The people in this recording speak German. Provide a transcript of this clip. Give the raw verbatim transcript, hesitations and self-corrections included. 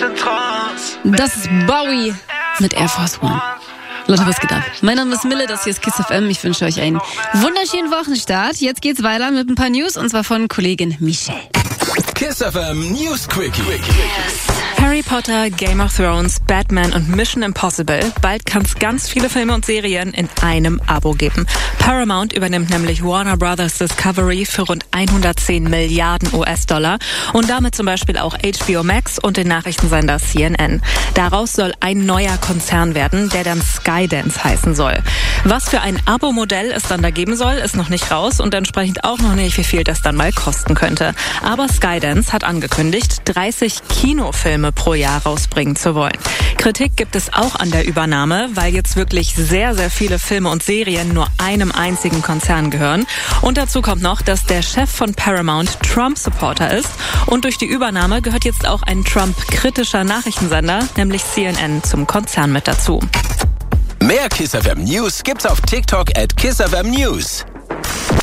Das ist Bowie mit Air Force One. Leute, was geht ab? Mein Name ist Mille, das hier ist Kiss F M. Ich wünsche euch einen wunderschönen Wochenstart. Jetzt geht's weiter mit ein paar News und zwar von Kollegin Michelle. Kiss F M News Quickie. Harry Potter, Game of Thrones, Batman und Mission Impossible. Bald kann es ganz viele Filme und Serien in einem Abo geben. Paramount übernimmt nämlich Warner Brothers Discovery für rund hundertzehn Milliarden U S-Dollar und damit zum Beispiel auch H B O Max und den Nachrichtensender C N N. Daraus soll ein neuer Konzern werden, der dann Skydance heißen soll. Was für ein Abo-Modell es dann da geben soll, ist noch nicht raus und entsprechend auch noch nicht, wie viel das dann mal kosten könnte. Aber Skydance hat angekündigt, dreißig Kinofilme pro Jahr rausbringen zu wollen. Kritik gibt es auch an der Übernahme, weil jetzt wirklich sehr, sehr viele Filme und Serien nur einem einzigen Konzern gehören. Und dazu kommt noch, dass der Chef von Paramount Trump-Supporter ist. Und durch die Übernahme gehört jetzt auch ein Trump-kritischer Nachrichtensender, nämlich C N N, zum Konzern mit dazu. Mehr Kiss F M News gibt's auf TikTok at Kiss F M News.